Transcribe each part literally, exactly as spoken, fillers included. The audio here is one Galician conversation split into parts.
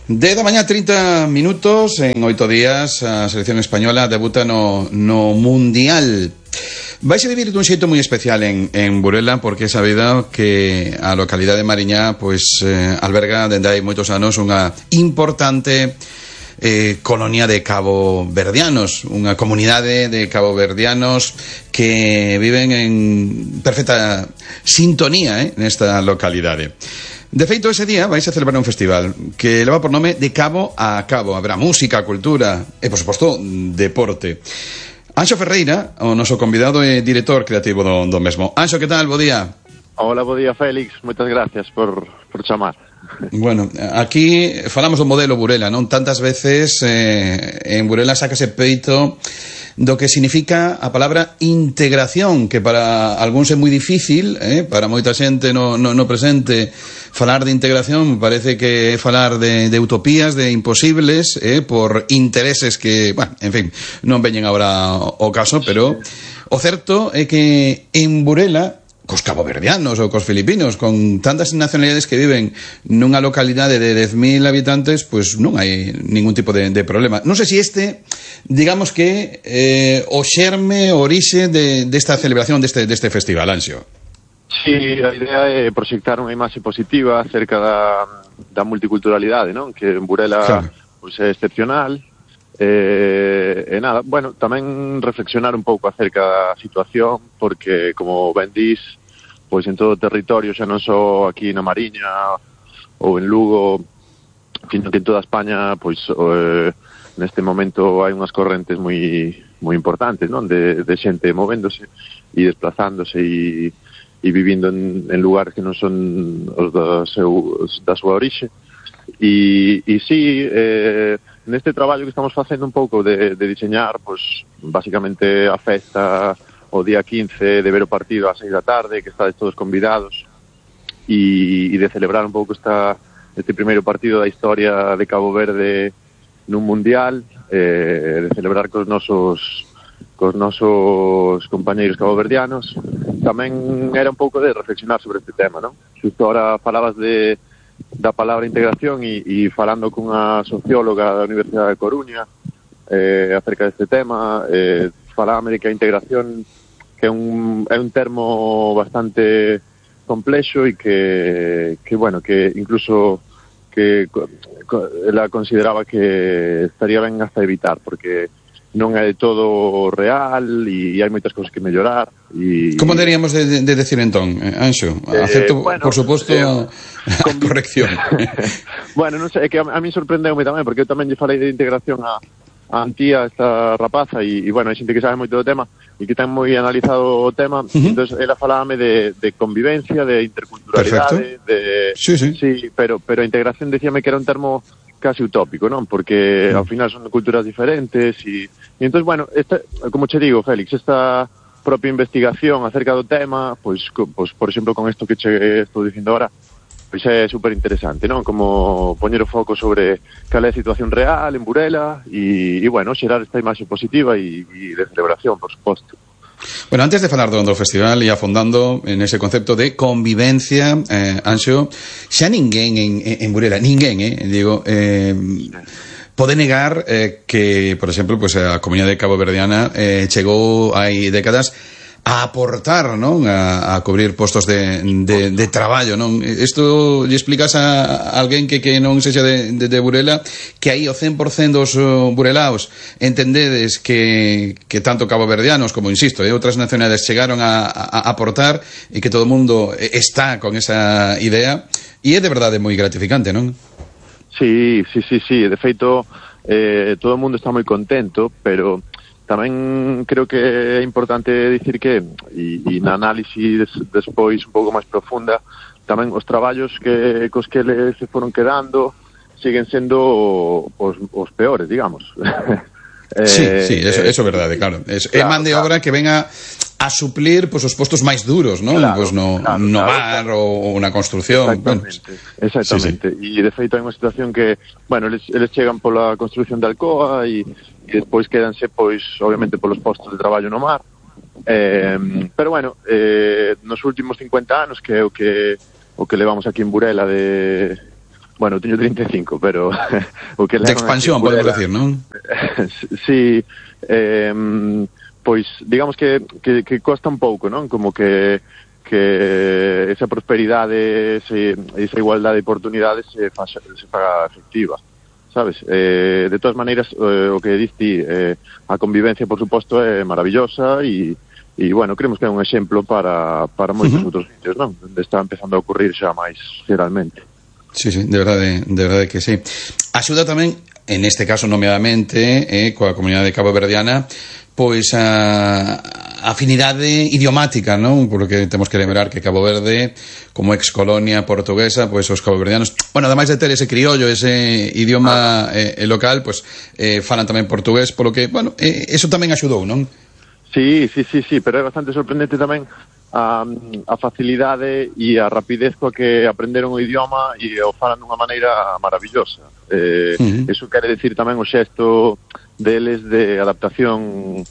dez da mañá, trinta minutos. En oito días a selección española debuta no, no Mundial. Vais a vivir dun xeito moi especial en, en Burela, porque é sabido que a localidade de Mariñá pois, eh, alberga dende hai moitos anos unha importante eh, colonia de caboverdianos, unha comunidade de caboverdianos que viven en perfecta sintonía eh, nesta localidade. De feito, ese día vais a celebrar un festival que leva por nome De Cabo a Cabo. Habrá música, cultura e, por suposto, deporte. Anxo Ferreira, o noso convidado e director creativo do, do mesmo. Anxo, que tal? Bo día. Hola, bo día, Félix. Moitas gracias por, por chamar. Bueno, aquí falamos do modelo Burela, non? Tantas veces eh, en Burela sácase peito do que significa a palabra integración, que para algúns é moi difícil, eh? Para moita xente no, no, no presente falar de integración parece que é falar de, de utopías, de imposibles, eh? Por intereses que, bueno, en fin, non veñen agora o caso, pero o certo é que en Burela, cos caboverdianos ou cos filipinos, con tantas nacionalidades que viven nunha localidade de dez mil habitantes, pois non hai ningún tipo de, de problema. Non sei se este, digamos que eh, o xerme, o orixe de, desta celebración deste, deste festival, Anxo. Sí, a idea é proxectar unha imaxe positiva acerca da, da multiculturalidade, non? Que en Burela claro. Pois é excepcional. Eh, e nada, bueno, tamén reflexionar un pouco acerca da situación, porque como ben dís, pois en todo o territorio, xa non só aquí na Mariña ou en Lugo, sino que en toda España, pois eh, neste momento hai unhas correntes moi moi importantes, non? De, de xente movéndose e desplazándose e, e vivindo en, en lugares que non son os da, seu, da súa orixe. E, e sí, eh, neste traballo que estamos facendo un pouco de, de diseñar, pois, basicamente a festa o día quince, de ver o partido ás seis da tarde, que estades todos convidados, e, e de celebrar un pouco esta, este primeiro partido da historia de Cabo Verde nun Mundial, eh, de celebrar cos nosos cos nosos compañeiros caboverdianos. Tamén era un pouco de reflexionar sobre este tema, non? Xusto ahora falabas de da palabra integración e, e falando cunha socióloga da Universidade de Coruña eh, acerca deste tema, eh, falábame de que a integración que é un, é un termo bastante complexo e que, que bueno, que incluso que ela consideraba que estaría ben hasta evitar, porque non é de todo real e hai moitas cousas que mellorar. E... Como deberíamos de, de, de decir entón, Anxo? Acepto, eh, bueno, por suposto, eh, a con... corrección. Bueno, non sei, é que a, a mí sorprendeume tamén, porque eu tamén lle falei de integración a, a Antía, esta rapaza, e, e bueno, hai xente que sabe moito do tema e que ten moi analizado o tema, uh-huh. Entón ela falábame de, de convivencia, de interculturalidade, de... Sí, sí. Sí, pero, pero a integración decíame que era un termo casi utópico, non? Porque mm. ao final son culturas diferentes e, e entón, bueno, esta, como che digo, Félix, esta propia investigación acerca do tema, pois, co, pois por exemplo, con isto que che estou dicindo ahora, pois é super interesante, non? Como poñer o foco sobre cal é a situación real en Burela e, e bueno, xerar esta imaxe positiva e, e de celebración, por suposto. Bueno, antes de falar do, do festival e afondando en ese concepto de convivencia, eh, Anxo, xa ninguén en, en Burela, ninguén, eh, digo, eh, pode negar eh, que, por exemplo, pues, a comunidade caboverdiana eh, chegou hai décadas a aportar, non? A, a cubrir postos de, de, de traballo, non? Isto lle explicas a, a alguén que, que non sexa de, de, de Burela que aí o cen por cento dos uh, burelaos entendedes que, que tanto caboverdianos como, insisto, eh, outras nacionalidades chegaron a, a, a aportar e que todo o mundo está con esa idea e é de verdade moi gratificante, non? Sí, sí, sí, sí. De feito, eh, todo o mundo está moi contento, pero tamén creo que é importante dicir que, e, e na análisis despois un pouco máis profunda, tamén os traballos que cos que les se foron quedando siguen sendo os, os peores, digamos. eh, sí, sí, eso, eso é verdade, claro. É claro, man de obra claro. Que venga a suplir pues, os postos máis duros, non? Claro, pues no, claro, no claro, mar claro. Ou na construción. Exactamente, bueno, exactamente. Sí, sí. E de feito hai unha situación que, bueno, eles, eles chegan pola construción de Alcoa e e despois quedanse, pois, obviamente, polos postos de traballo no mar. Eh, pero, bueno, eh, nos últimos cincuenta anos, que é o que o que levamos aquí en Burela de... bueno, teño treinta e cinco, pero o que de expansión, podemos decir, non? Sí, eh, pois digamos que, que, que costa un pouco, non? Como que que esa prosperidade, ese, esa igualdade de oportunidades se faga, se faga efectiva, sabes? Eh, de todas maneiras, eh, o que diste, eh, a convivencia, por suposto, é maravillosa e, e bueno, creemos que é un exemplo para, para moitos uh-huh. outros sitios, non? Onde está empezando a ocurrir xa máis xeralmente. Sí, sí, de verdade, de verdade que sí. Axuda tamén, en este caso nomeadamente, eh, coa comunidade caboverdiana, pois a afinidade idiomática, non? Porque temos que lembrar que Cabo Verde, como ex colonia portuguesa, pois os caboverdianos, bueno, ademais de ter ese criollo, ese idioma eh, local, pois eh, falan tamén portugués, polo que, bueno, eh, eso tamén axudou, non? Sí, sí, sí, sí, pero é bastante sorprendente tamén a, a facilidade e a rapidez coa que aprenderon o idioma e o falan dunha maneira maravillosa. Eh, uh-huh. Eso quere decir tamén o xesto deles de adaptación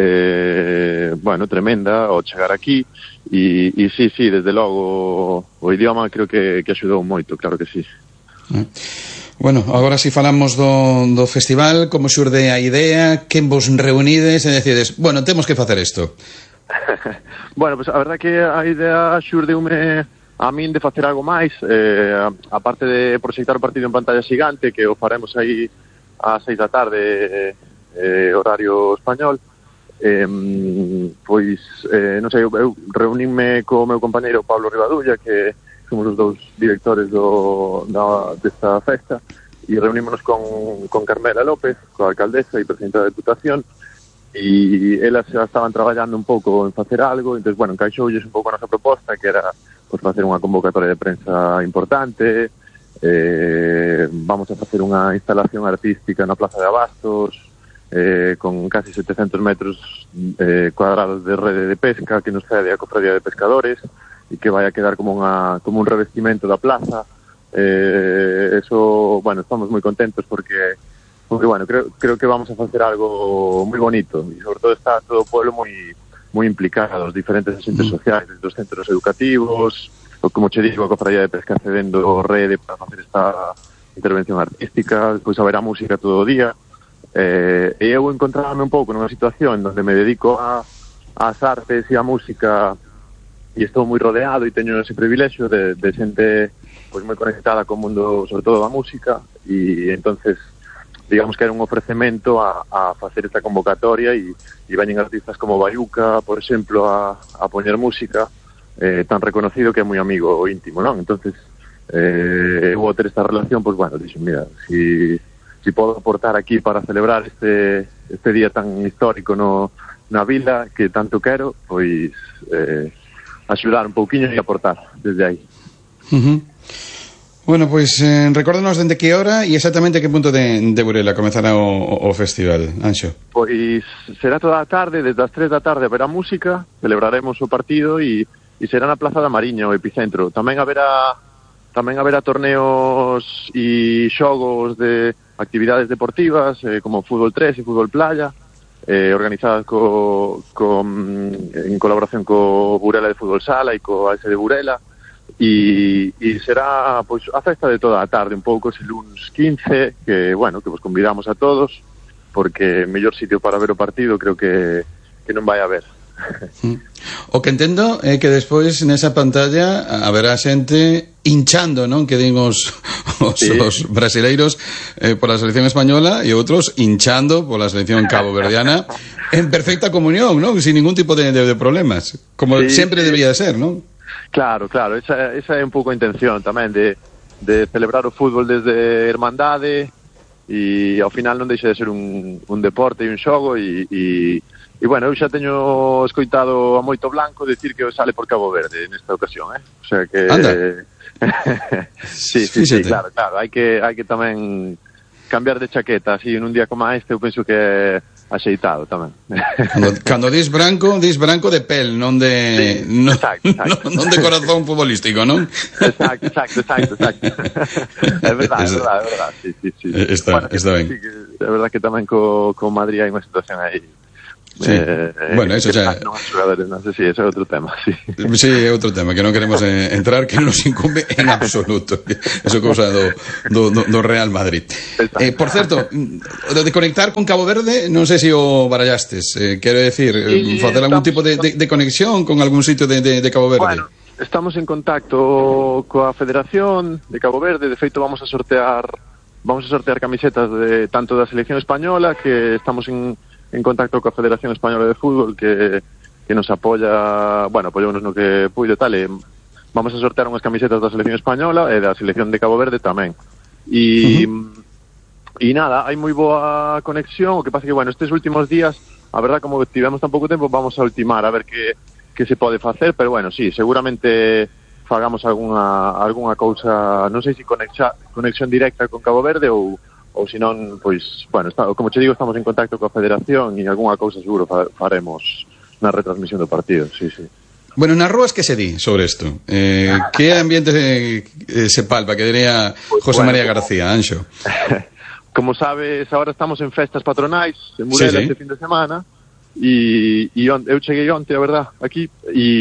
eh, bueno, tremenda ao chegar aquí e, e sí, sí, desde logo o idioma creo que, que axudou moito, claro que sí. Uh-huh. Bueno, agora si falamos do, do festival, como xurde a idea, quen vos reunides e decides, bueno, temos que facer isto? Bueno, pues a verdad que a idea xurdeume a min de facer algo máis, eh, aparte de proxectar o partido en pantalla xigante, que o faremos aí ás seis da tarde, eh, horario español, eh, pois, eh, non sei, eu, eu reuníme co meu compañeiro Pablo Rivadulla, que somos os dous directores do, da, desta festa, e reunímonos con, con Carmela López, coa alcaldesa e presidenta da Deputación, e elas xa estaban traballando un pouco en facer algo, entón, bueno, encaixoulles un pouco a nosa proposta, que era pues, facer unha convocatoria de prensa importante, eh, vamos a facer unha instalación artística na Plaza de Abastos, eh, con casi setecentos metros eh, cuadrados de rede de pesca que nos cede a Cofradía de Pescadores, e que vai a quedar como, unha, como un revestimento da plaza. Eh, eso, bueno, estamos moi contentos porque porque bueno, creo, creo que vamos a facer algo moi bonito e sobre todo está todo o pueblo moi moi implicado, os diferentes agentes sociais, dos centros educativos, o como che digo, a Cofradía de Pesca cedendo rede para facer esta intervención artística, depois haberá música todo o día, eh, e eu encontrarme un pouco nunha situación onde me dedico a ás artes e a música e estou moi rodeado e teño ese privilexio de, de xente pois moi conectada co mundo, sobre todo da música, e entonces digamos que era un ofrecemento a, a facer esta convocatoria e, e veñen artistas como Bayuca, por exemplo, a, a poñer música, eh, tan reconocido que é moi amigo íntimo, non? Entonces, eh, eu vou ter esta relación, pois bueno, dixo, mira, si, si podo aportar aquí para celebrar este, este día tan histórico no, na vila, que tanto quero, pois eh, axudar un pouquiño e aportar desde aí. Uh-huh. Bueno, pois pues, eh, recórdanos dende que hora e exactamente que punto de, de Burela comezará o, o festival, Anxo. Pois será toda a tarde, desde as tres da tarde haberá música, celebraremos o partido e, e será na Plaza da Mariña, o epicentro. Tamén haberá tamén haberá torneos e xogos de actividades deportivas, eh, como fútbol tres e fútbol playa, eh, organizadas co, co, en colaboración co Burela de Fútbol Sala e co A S de Burela. E, e será pois a festa de toda a tarde, un pouco ese luns quince, que bueno, que vos convidamos a todos, porque mellor sitio para ver o partido creo que, que non vai haber. O que entendo é que despois nesa pantalla haberá xente hinchando, non? Que din os, os, sí. os brasileiros eh, pola selección española e outros hinchando pola selección caboverdiana en perfecta comunión, non? Sin ningún tipo de, de, de problemas, como sí, sempre sí. debería ser, non? Claro, claro, esa, esa é un pouco a intención tamén de, de celebrar o fútbol desde Hermandade e ao final non deixa de ser un, un deporte e un xogo e, e, e bueno, eu xa teño escoitado a Moito Blanco decir que sale por Cabo Verde nesta ocasión, eh? O sea que... Anda. sí, sí, sí, claro, claro, hai que, hai que tamén cambiar de chaqueta, así en un día como este eu penso que é axeitado tamén. Cando, cando dis branco, dis branco de pel, non de sí, non, exacto, exacto. non de corazón futbolístico, non? Exacto, exacto, exacto, exacto. É verdade, é verdade, é verdade. Sí, sí, sí. Está, bueno, está sí, ben. Sí, é verdade que tamén co, co Madrid hai unha situación aí Sí. Eh, bueno, eso xa... Non hai xogadores, non sei, si, ese é outro tema, sí. Sí, é outro tema, que non queremos eh, entrar, que non nos incumbe en absoluto. Eso é cousa do, do, do, do Real Madrid. Eh, por certo, de conectar con Cabo Verde, non sei se o barallastes. Eh, quero decir, sí, facer algún tipo de, de, de conexión con algún sitio de, de, de Cabo Verde. Bueno, estamos en contacto coa Federación de Cabo Verde. De feito, vamos a sortear vamos a sortear camisetas de tanto da selección española, que estamos en en contacto coa Federación Española de Fútbol, que, que nos apoya, bueno, apoyounos no que puido e tal, e vamos a sortear unhas camisetas da selección española e da selección de Cabo Verde tamén. E, uh-huh. e nada, hai moi boa conexión, o que pasa que, bueno, estes últimos días, a verdad, como tivemos tan pouco tempo, vamos a ultimar a ver que, que se pode facer, pero bueno, sí, seguramente fagamos algunha, algunha cousa, non sei se conexa, conexión directa con Cabo Verde ou ou senón, pois, bueno, está, como che digo, estamos en contacto coa Federación e algunha cousa seguro fa, faremos na retransmisión do partido, sí, sí. Bueno, nas rúas que se di sobre isto? Eh, que ambiente se, eh, se palpa, que diría pues, José bueno, María García, Anxo? Como sabes, agora estamos en festas patronais en Burela, sí, sí, este fin de semana, e, e on, eu cheguei onte, a verdad, aquí, e